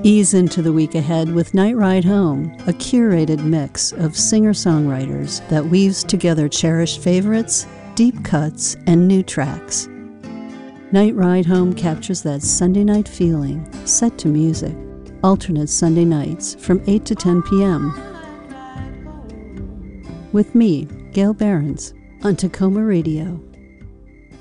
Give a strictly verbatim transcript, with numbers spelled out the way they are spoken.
Ease into the week ahead with Night Ride Home, a curated mix of singer-songwriters that weaves together cherished favorites, deep cuts, and new tracks. Night Ride Home captures that Sunday night feeling, set to music. Alternate Sunday nights from eight to ten p.m. With me, Gail Behrens, on Tacoma Radio.